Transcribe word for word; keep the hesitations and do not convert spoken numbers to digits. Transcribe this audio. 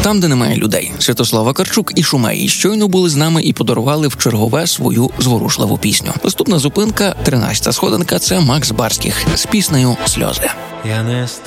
Там, де немає людей. Святослава Карчук і Шумеї щойно були з нами і подарували в чергове свою зворушливу пісню. Наступна зупинка, тринадцята сходинка, це Макс Барських з піснею «Сльози». Я не